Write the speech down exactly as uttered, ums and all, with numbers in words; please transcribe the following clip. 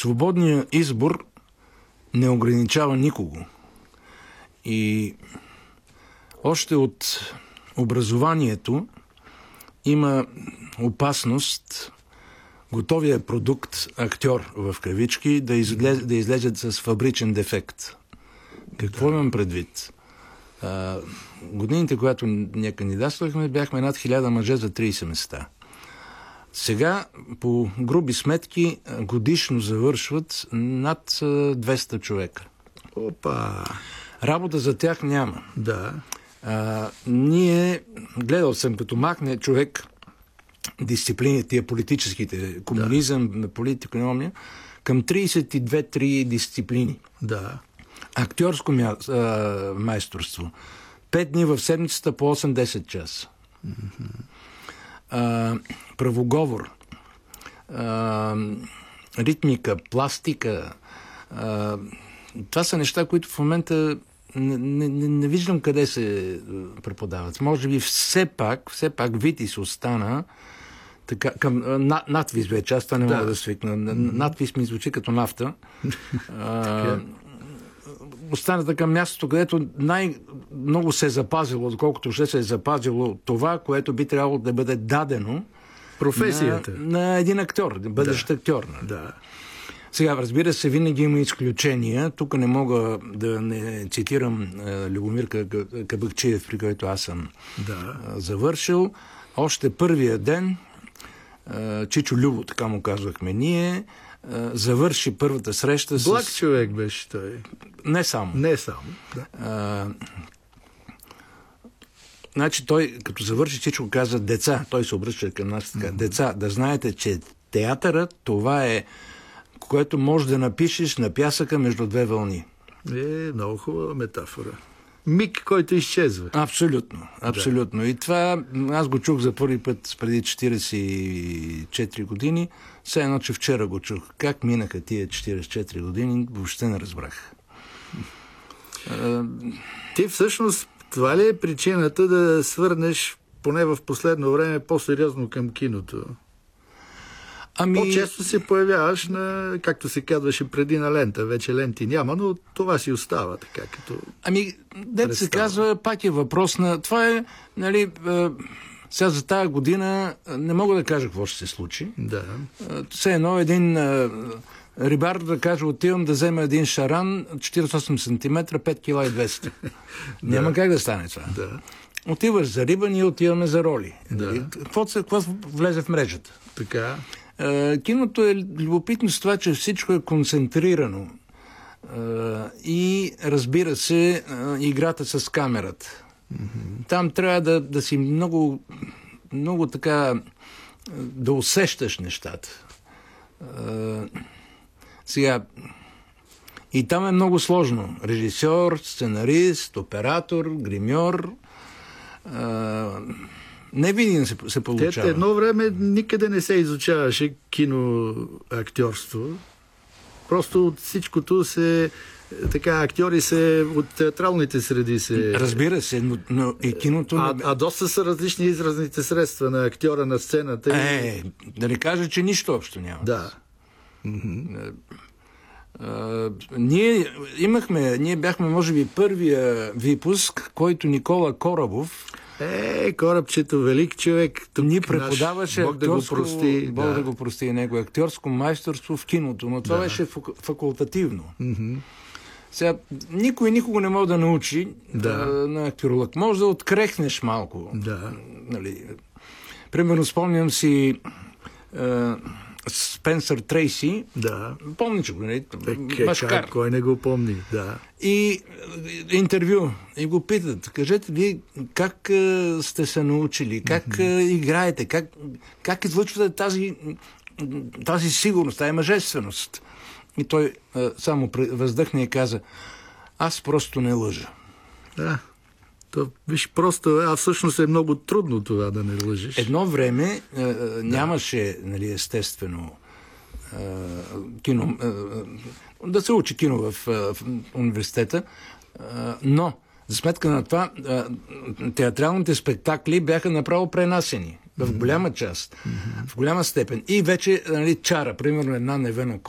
свободният избор не ограничава никого. И още от образованието има опасност готовия продукт, актьор в кавички, да излезе, да излезе с фабричен дефект. Какво да. имам предвид? А, годините, когато ние кандидатствахме, бяхме над хиляда мъже за трийсет места. Сега, по груби сметки, годишно завършват над двеста човека. Опа! Работа за тях няма. Да. А, ние, гледал съм, като махне човек дисциплини, тия политическите, комунизъм, да. политика, економия, към трийсет и две-три дисциплини. Да. Актьорско мя... а, майсторство. Пет дни в седмицата по осем-десет часа. Mm-hmm. А, правоговор. А, ритмика, пластика. А, това са неща, които в момента не, не, не виждам къде се преподават. Може би все пак, все пак Витис остана така, към на, надвис вече, аз това не да. мога да свикна. Надвис ми звучи като нафта. а, остана така мястото, където най-много се е запазило, доколкото ще се е запазило това, което би трябвало да бъде дадено професията на, на един актьор, бъдещ да. актьор. Да. Сега, разбира се, винаги има изключения. Тук не мога да не цитирам е, Любомир Кабакчиев, при който аз съм да. е, завършил. Още първия ден е, Чичо Любо, така му казвахме ние, е, завърши първата среща с... Благ човек беше той. Не само. Не само, да. Е, значи той, като завърши, Чичо каза: деца, той се обръща към нас така: mm-hmm. деца, да знаете, че театърът, това е, което може да напишеш на пясъка между две вълни. Е, много хубава метафора. Миг, който изчезва. Абсолютно, абсолютно. Да. И това аз го чух за първи път преди четирийсет и четири години. Все едно, че вчера го чух. Как минаха тия четирийсет и четири години, въобще не разбрах. Ти всъщност, това ли е причината да свърнеш, поне в последно време, по-сериозно към киното? Ами... По-често се появяваш на, както се казваше преди, на лента. Вече ленти няма, но това си остава така, като... Ами, дето се казва, пак е въпрос на... Това е, нали... Е, сега за тази година не мога да кажа какво ще се случи. Да. Все едно един е, рибар да каже: отивам да взема един шаран, четирийсет и осем сантиметра, пет кила и двеста. Няма да. как да стане това. Да. Отиваш за риба, ние отиваме за роли. Да. Какво, какво влезе в мрежата? Така. Киното е любопитно с това, че всичко е концентрирано. И, разбира се, играта с камерата. Mm-hmm. Там трябва да, да си много, много така, да усещаш нещата. Сега, и там е много сложно. Режисьор, сценарист, оператор, гримьор. Не винаги се, се получава. Те, едно време никъде не се изучаваше киноактьорство. Просто от всичкото се... Така, актьори се... От театралните среди се... Разбира се, но, но и киното... А, а доста са различни изразните средства на актьора на сцената. Е, да не кажа, че нищо общо няма. Да. А, а, ние имахме... Ние бяхме, може би, първия випуск, който Никола Корабов... Е, Корабчето, велик човек. Тук ни преподаваше Бог актьорско, да го прости, Бог да. да го прости и него, актьорско майсторство в киното, но това да. беше факултативно. Mm-hmm. Сега, никой никого не може да научи да. а, на актьоролог. Може да открехнеш малко. Да. Нали. Примерно, спомням си а, Спенсър Трейси. Да. Помниш го, нали? Е, Машкар. Кой не го помни, да. И интервю. И го питат: кажете, вие как а, сте се научили? Как mm-hmm. а, играете? Как, как излъчвате тази, тази сигурност, тази мъжественост? И той а, само въздъхна и каза: аз просто не лъжа. Да. То, виж, просто, а всъщност е много трудно това да не лъжиш. Едно време а, да. нямаше, нали, естествено, а, кино, а, да се учи кино в, в университета, а, но за сметка на това а, театралните спектакли бяха направо пренасени в голяма част, mm-hmm. в голяма степен. И вече, нали, чара, примерно една Невена